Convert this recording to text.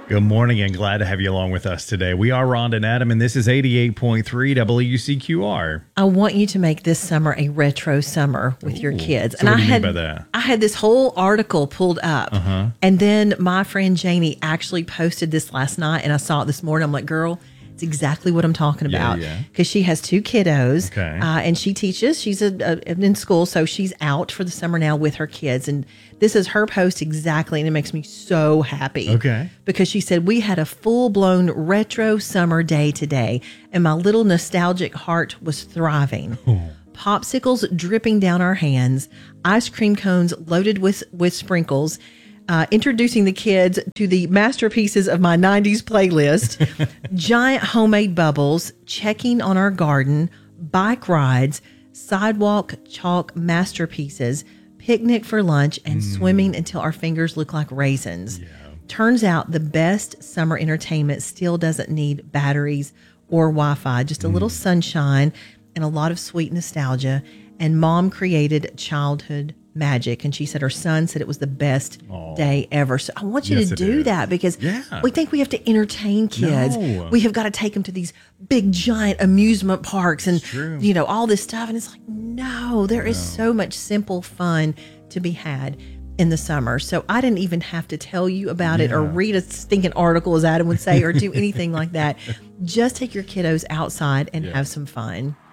Good morning and glad to have you along with us today. We are Rhonda and Adam, and this is 88.3 WCQR. I want you to make this summer a retro summer with your kids. So what do you mean by that? I had this whole article pulled up, and then my friend Janie actually posted this last night, and I saw it this morning. I'm like, girl, it's exactly what I'm talking about. Because she has two kiddos, and she teaches. She's in school, so she's out for the summer now with her kids. And this is her post exactly, and it makes me so happy. Because she said, we had a full-blown retro summer day today, and my little nostalgic heart was thriving. Popsicles dripping down our hands, ice cream cones loaded with sprinkles, introducing the kids to the masterpieces of my 90s playlist, giant homemade bubbles, checking on our garden, bike rides, sidewalk chalk masterpieces, picnic for lunch, and swimming until our fingers look like raisins. Turns out the best summer entertainment still doesn't need batteries or Wi-Fi, just a little sunshine and a lot of sweet nostalgia. And Mom created childhood magic, and she said her son said it was the best day ever. So I want you to do that, because we think we have to entertain kids. We have got to take them to these big giant amusement parks and you know, all this stuff, and it's like, no, there is so much simple fun to be had in the summer. So I didn't even have to tell you about it or read a stinking article, as Adam would say, or do anything like that. Just take your kiddos outside and have some fun.